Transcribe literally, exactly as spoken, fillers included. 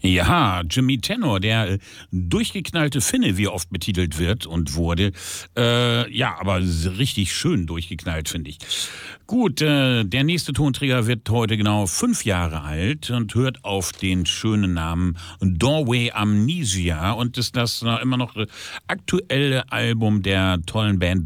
Ja, Jimmy Tenor, der äh, durchgeknallte Finne, wie er oft betitelt wird und wurde. Äh, ja, aber s- richtig schön durchgeknallt, finde ich. Gut, äh, der nächste Tonträger wird heute genau fünf Jahre alt und hört auf den schönen Namen Doorway Amnesia und ist das äh, immer noch äh, aktuelle Album der tollen Band